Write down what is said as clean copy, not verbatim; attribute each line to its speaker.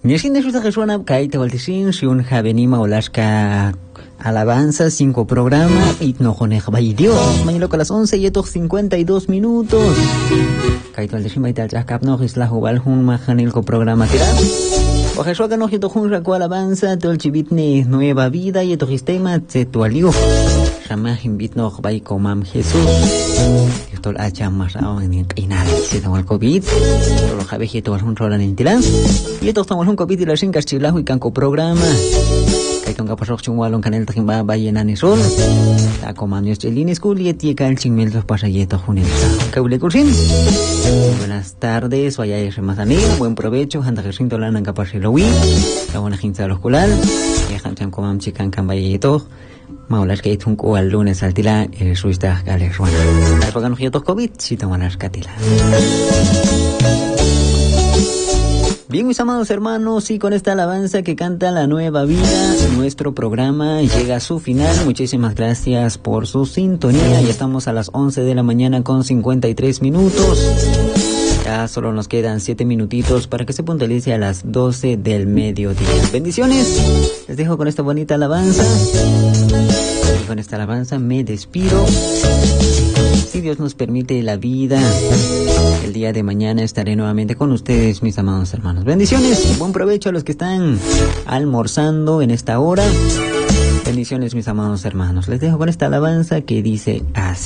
Speaker 1: Nishin de Jesuana, Kaita Waltishin, Shun Javenima Olaska Alabanza, 5 programas, Itnojonej Bay Dios, mañana a las 11 y 52 minutos. Kaita Waltishin Baital Jakab no Islahu Balhun Majanilco programa Tira. O Jesuaca no Jitojun Raco Alabanza, Tolchibitne Nueva Vida y Etojistema Tsetualio. Shamajin Bitnoj Bay Comam Jesús. Tol acha más en inal se tomó el COVID los jabeje todos un rol en el tilán y estos tomamos un COVID y la sin castilajo y canco programa que tenga pasó chungualo en canal tajimba ballena ni sol ta comando chelin school y etieka el chingmel los pasayetos junel caule cursin. Buenas tardes vaya a remazanil buen provecho handa gersin tolan en capasilowi la buena gente los culal y hantan comam chican cambayeto Maulas que hizo un co al lunes al tila suista gales ruana. Al pagan los COVID si toman las catila. Bien, mis amados hermanos, y con esta alabanza que canta la nueva vida, nuestro programa llega a su final. Muchísimas gracias por su sintonía. Ya estamos a las 11 de la mañana con 53 minutos. Ya solo nos quedan 7 minutitos para que se puntualice a las 12 del mediodía. Bendiciones. Les dejo con esta bonita alabanza. Y con esta alabanza me despido. Si Dios nos permite la vida, el día de mañana estaré nuevamente con ustedes, mis amados hermanos. Bendiciones y buen provecho a los que están almorzando en esta hora. Bendiciones, mis amados hermanos. Les dejo con esta alabanza que dice así.